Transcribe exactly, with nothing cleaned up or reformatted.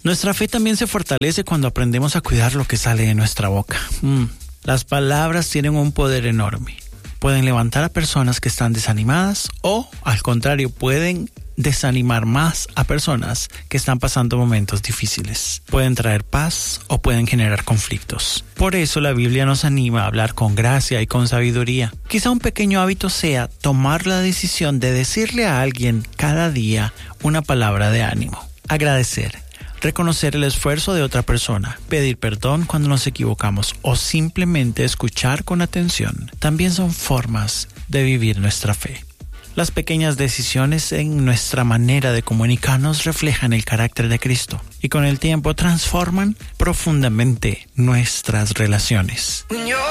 Nuestra fe también se fortalece cuando aprendemos a cuidar lo que sale de nuestra boca. Mm. Las palabras tienen un poder enorme. Pueden levantar a personas que están desanimadas o, al contrario, pueden desanimar más a personas que están pasando momentos difíciles. Pueden traer paz o pueden generar conflictos. Por eso la Biblia nos anima a hablar con gracia y con sabiduría. Quizá un pequeño hábito sea tomar la decisión de decirle a alguien cada día una palabra de ánimo. Agradecer, reconocer el esfuerzo de otra persona, pedir perdón cuando nos equivocamos o simplemente escuchar con atención. También son formas de vivir nuestra fe. Las pequeñas decisiones en nuestra manera de comunicarnos reflejan el carácter de Cristo y con el tiempo transforman profundamente nuestras relaciones.